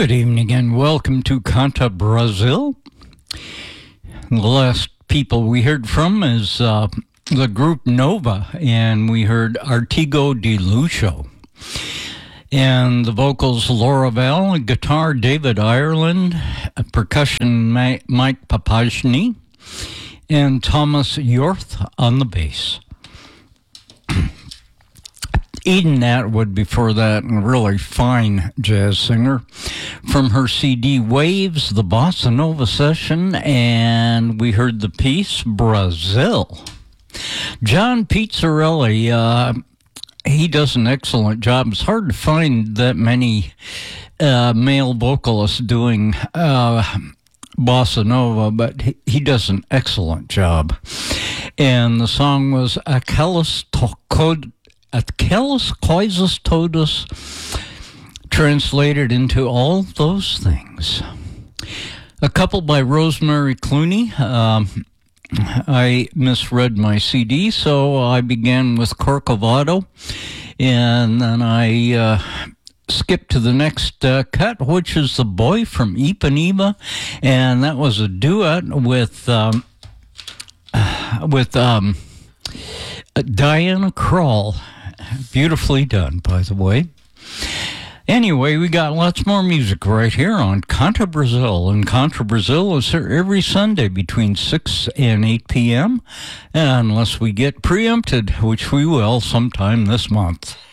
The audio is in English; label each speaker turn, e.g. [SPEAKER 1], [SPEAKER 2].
[SPEAKER 1] Good evening and welcome to Canta Brazil. The last people we heard from is the group Nova, and we heard Artigo de Lucio. And the vocals Laura Val, guitar David Ireland, percussion Mike Papajny, and Thomas Yorth on the bass. Eden Atwood before that, a really fine jazz singer. From her CD Waves, the Bossa Nova session, and we heard the piece Brazil. John Pizzarelli, he does an excellent job. It's hard to find that many male vocalists doing Bossa Nova, but he does an excellent job. And the song was Aquelas Coisas Todas, translated into all those things. A couple by Rosemary Clooney. I misread my CD, so I began with Corcovado, and then I skipped to the next cut, which is The Boy from Ipanema, and that was a duet with Diana Krall. Beautifully done, by the way. Anyway, we got lots more music right here on Canta Brazil. And Canta Brazil is here every Sunday between 6 and 8 p.m. Unless we get preempted, which we will sometime this month.